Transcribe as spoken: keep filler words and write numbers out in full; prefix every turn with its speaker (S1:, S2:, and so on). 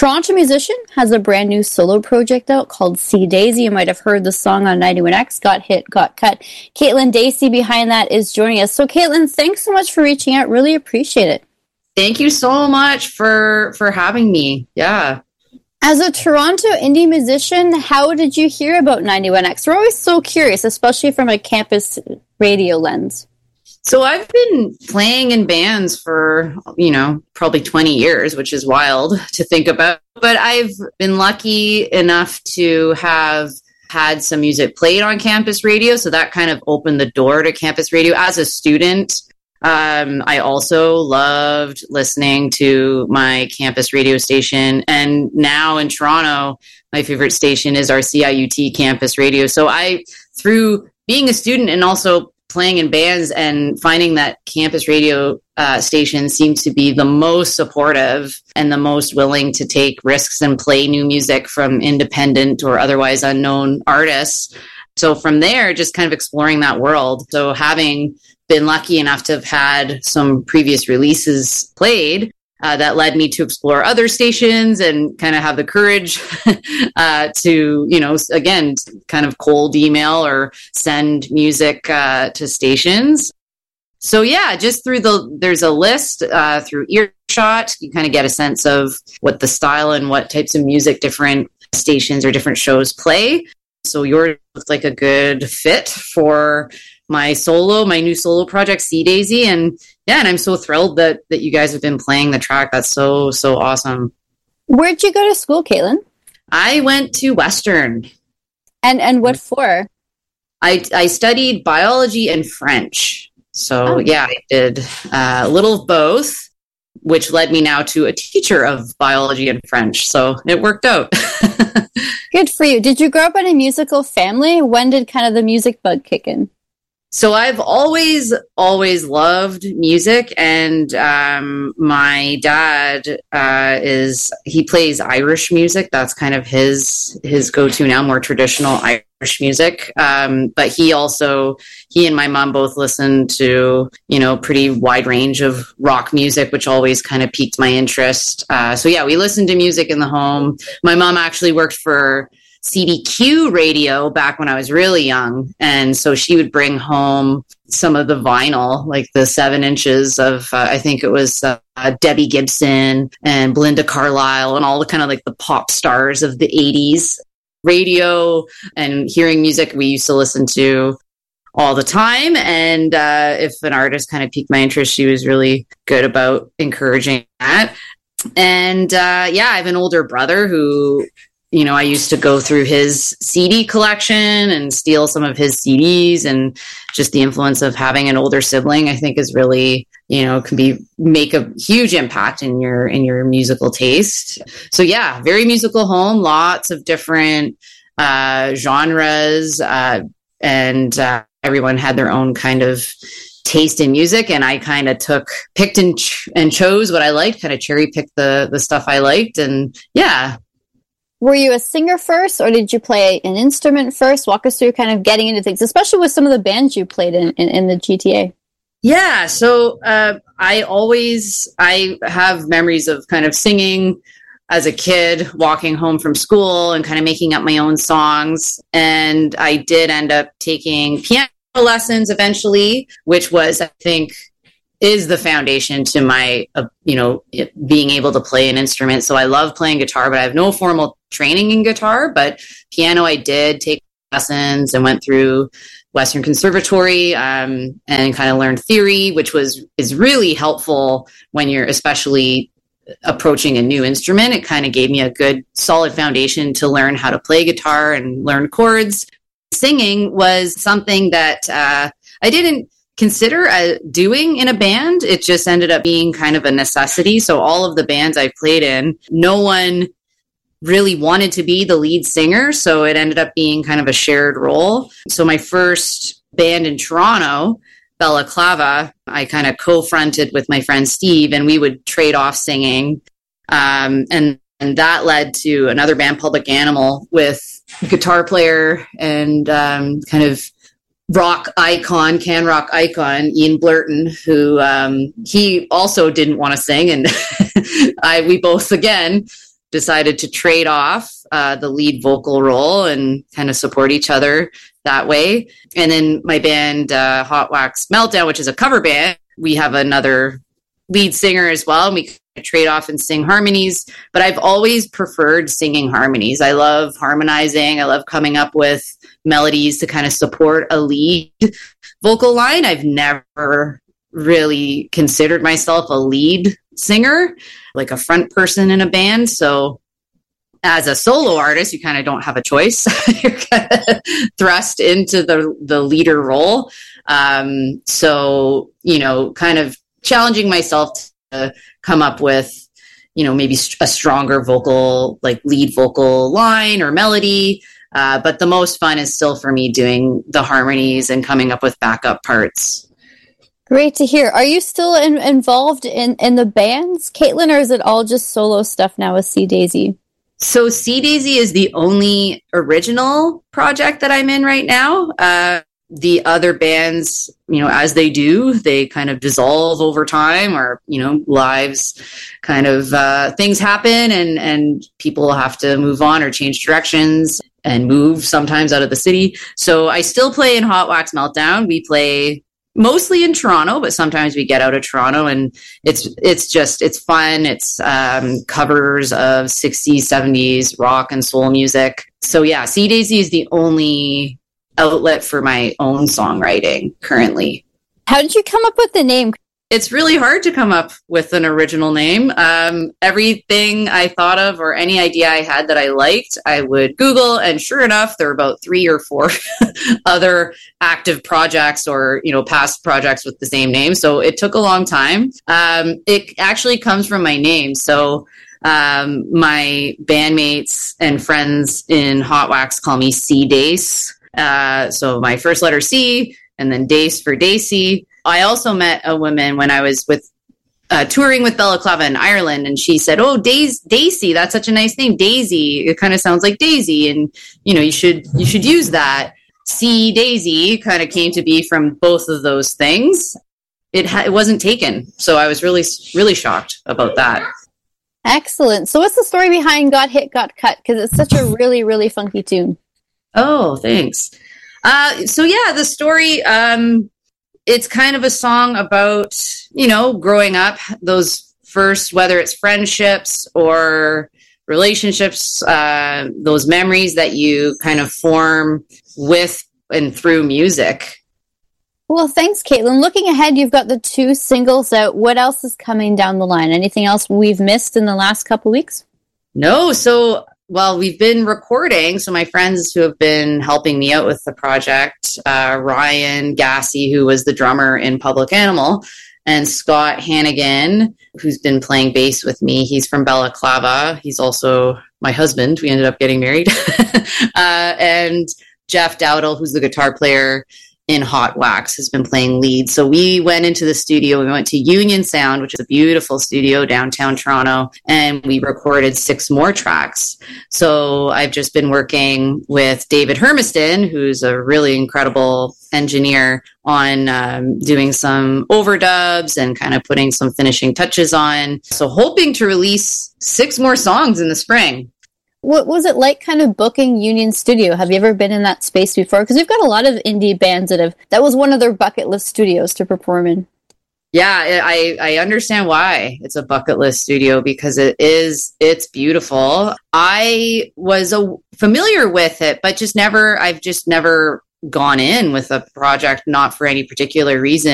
S1: Toronto musician, has a brand new solo project out called See Daisy. You might have heard the song on ninety-one X, Got Hit, Got Cut. Caitlin Dacey behind that is joining us. So Caitlin, thanks so much for reaching out. Really appreciate it.
S2: Thank you so much for, for having me. Yeah.
S1: As a Toronto indie musician, how did you hear about ninety-one X? We're always so curious, especially from a campus radio lens.
S2: So I've been playing in bands for, you know, probably twenty years, which is wild to think about. But I've been lucky enough to have had some music played on campus radio. So that kind of opened the door to campus radio. As a student, um, I also loved listening to my campus radio station. And now in Toronto, my favorite station is our C I U T campus radio. So I, through being a student and also playing in bands and finding that campus radio uh, station seemed to be the most supportive and the most willing to take risks and play new music from independent or otherwise unknown artists. So from there, just kind of exploring that world. So having been lucky enough to have had some previous releases played, Uh, that led me to explore other stations and kind of have the courage uh, to, you know, again, kind of cold email or send music uh, to stations. So yeah, just through the, there's a list uh, through Earshot, you kind of get a sense of what the style and what types of music different stations or different shows play. So yours looks like a good fit for my solo, my new solo project, See Daisy. And yeah, and I'm so thrilled that that you guys have been playing the track. That's so, so awesome.
S1: Where'd you go to school, Caitlin?
S2: I went to Western.
S1: And and what for?
S2: I, I studied biology and French. So oh. yeah, I did uh, a little of both, which led me now to a teacher of biology and French. So it worked out.
S1: Good for you. Did you grow up in a musical family? When did kind of the music bug kick in?
S2: So I've always, always loved music, and um, my dad uh, is, he plays Irish music. That's kind of his, his go-to now, more traditional Irish music. Um, but he also, he and my mom both listen to, you know, pretty wide range of rock music, which always kind of piqued my interest. Uh, so yeah, we listened to music in the home. My mom actually worked for C B Q radio back when I was really young. And so she would bring home some of the vinyl, like the seven inches of, uh, I think it was uh, Debbie Gibson and Belinda Carlisle and all the kind of like the pop stars of the eighties. Radio and hearing music we used to listen to all the time. And uh, if an artist kind of piqued my interest, she was really good about encouraging that. And uh, yeah, I have an older brother who, you know, I used to go through his C D collection and steal some of his C Ds, and just the influence of having an older sibling, I think, is really, you know, can be make a huge impact in your in your musical taste. So yeah, very musical home, lots of different uh, genres, uh, and uh, everyone had their own kind of taste in music, and I kind of took picked and ch- and chose what I liked, kind of cherry picked the the stuff I liked, and yeah.
S1: Were you a singer first, or did you play an instrument first? Walk us through kind of getting into things, especially with some of the bands you played in, in, in the G T A.
S2: Yeah, so uh, I always, I have memories of kind of singing as a kid, walking home from school and kind of making up my own songs. And I did end up taking piano lessons eventually, which was, I think, is the foundation to my, uh, you know, being able to play an instrument. So I love playing guitar, but I have no formal training in guitar. But piano, I did take lessons and went through Western Conservatory um, and kind of learned theory, which was is really helpful when you're especially approaching a new instrument. It kind of gave me a good solid foundation to learn how to play guitar and learn chords. Singing was something that uh, I didn't consider uh, doing in a band. It just ended up being kind of a necessity. So all of the bands I played in, no one really wanted to be the lead singer. So it ended up being kind of a shared role. So my first band in Toronto, Bella Clava, I kind of co-fronted with my friend Steve, and we would trade off singing. Um, and, and that led to another band, Public Animal, with guitar player and um, kind of rock icon, can rock icon, Ian Blurton, who um, he also didn't want to sing. And I, we both, again, decided to trade off uh, the lead vocal role and kind of support each other that way. And then my band, uh, Hot Wax Meltdown, which is a cover band, we have another lead singer as well. And we trade off and sing harmonies, but I've always preferred singing harmonies. I love harmonizing. I love coming up with melodies to kind of support a lead vocal line. I've never really considered myself a lead singer, like a front person in a band. So as a solo artist, you kind of don't have a choice. You're kind of thrust into the, the leader role. Um, so, you know, kind of challenging myself to come up with, you know, maybe a stronger vocal, like lead vocal line or melody. Uh, but the most fun is still for me doing the harmonies and coming up with backup parts.
S1: Great to hear. Are you still in, involved in, in the bands, Caitlin, or is it all just solo stuff now with Sea Daisy?
S2: So Sea Daisy is the only original project that I'm in right now. Uh, the other bands, you know, as they do, they kind of dissolve over time, or, you know, lives kind of, uh, things happen and, and people have to move on or change directions and move sometimes out of the city. So I still play in Hot Wax Meltdown. We play mostly in Toronto, but sometimes we get out of Toronto, and it's it's just it's fun. It's um, covers of sixties, seventies rock and soul music. So yeah, Sea Daisy is the only outlet for my own songwriting currently.
S1: How did you come up with the name?
S2: It's really hard to come up with an original name. Um, everything I thought of or any idea I had that I liked, I would Google, and sure enough, there were about three or four other active projects or, you know, past projects with the same name. So it took a long time. Um, it actually comes from my name. So um, my bandmates and friends in Hot Wax call me C Dace. Uh, so my first letter C, and then Dace for Daisy. I also met a woman when I was with uh, touring with Balaclava in Ireland, and she said, "Oh, Daisy, Daisy, that's such a nice name, Daisy. It kind of sounds like Daisy, and you know, you should you should use that." Sea Daisy kind of came to be from both of those things. It ha- it wasn't taken, so I was really really shocked about that.
S1: Excellent. So, what's the story behind "Got Hit, Got Cut"? Because it's such a really really funky tune.
S2: Oh, thanks. Uh, so yeah, the story. Um, It's kind of a song about, you know, growing up, those first, whether it's friendships or relationships, uh, those memories that you kind of form with and through music.
S1: Well, thanks, Caitlin. Looking ahead, you've got the two singles out. What else is coming down the line? Anything else we've missed in the last couple of weeks?
S2: No. So, well, we've been recording. So my friends who have been helping me out with the project, uh, Ryan Gassy, who was the drummer in Public Animal, and Scott Hannigan, who's been playing bass with me. He's from Balaclava. He's also my husband. We ended up getting married. uh, and Jeff Dowdle, who's the guitar player in Hot Wax, has been playing lead. So we went into the studio. We went to Union Sound, which is a beautiful studio downtown Toronto, and we recorded six more tracks. So I've just been working with David Hermiston, who's a really incredible engineer, on um, doing some overdubs and kind of putting some finishing touches on. So hoping to release six more songs in the spring.
S1: What was it like kind of booking Union Studio? Have you ever been in that space before? Because we've got a lot of indie bands that have, that was one of their bucket list studios to perform in.
S2: Yeah, I, I understand why it's a bucket list studio, because it is, it's beautiful. I was a, familiar with it, but just never, I've just never gone in with a project, not for any particular reason.